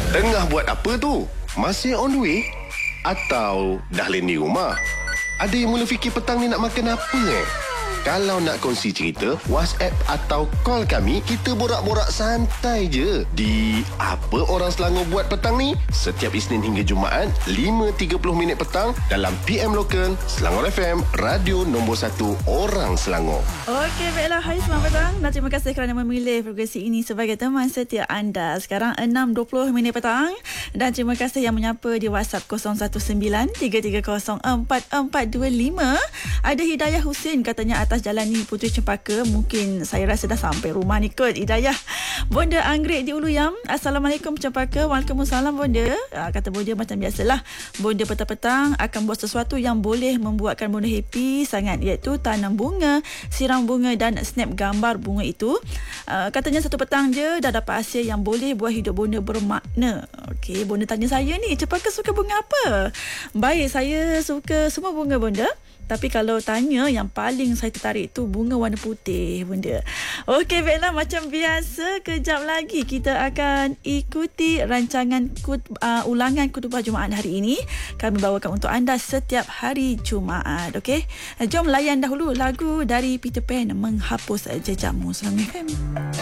Tengah buat apa tu? Masih on the way? Atau dah landing rumah? Ada yang mula fikir petang ni nak makan apa Kalau nak kongsi cerita, WhatsApp atau call kami, kita borak-borak santai je. Di Apa Orang Selangor Buat Petang ni, setiap Isnin hingga Jumaat, 5.30 petang dalam PM Lokal, Selangor FM, radio nombor 1 orang Selangor. Okey, baiklah. Hai, selamat petang dan terima kasih kerana memilih frekuensi ini sebagai teman setia anda. Sekarang 6.20 petang dan terima kasih yang menyapa di WhatsApp 019-330-4425. Ada Hidayah Husin katanya atas jalan ni Puteri Cempaka. Mungkin saya rasa dah sampai rumah ni kot Hidayah. Bonda Anggrek di Uluyam. Assalamualaikum Cempaka. Waalaikumsalam Bonda. Kata Bonda macam biasalah. Bonda petang-petang akan buat sesuatu yang boleh membuatkan Bonda happy sangat, iaitu tanam bunga, siram bunga dan snap gambar bunga itu. Katanya satu petang je dah dapat hasil yang boleh buat hidup Bonda bermakna. Okey, Bonda tanya saya ni, Cempaka suka bunga apa? Baik, saya suka semua bunga Bonda. Tapi kalau tanya yang paling saya tertarik tu bunga warna putih Bonda. Okey, baiklah, macam biasa kejap lagi kita akan ikuti rancangan ulangan khutbah Jumaat hari ini. Kami bawakan untuk anda setiap hari Jumaat. Okey, jom layan dahulu lagu dari Peter Pan, Menghapus Jejakmu. Selamat FM.